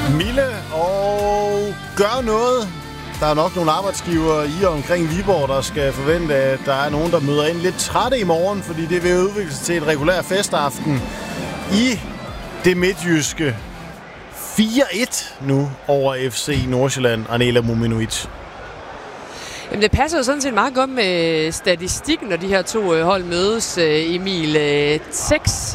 Mille og gør noget. Der er nok nogle arbejdsgivere i og omkring Viborg, der skal forvente, at der er nogen, der møder ind lidt trætte i morgen, fordi det vil udvikle sig til et regulær festaften i det midtjyske. 4-1 nu over FC Nordsjælland, Arnela Mominovic. Jamen, det passer jo sådan set meget godt med statistikken, når de her to hold mødes, Emil. 6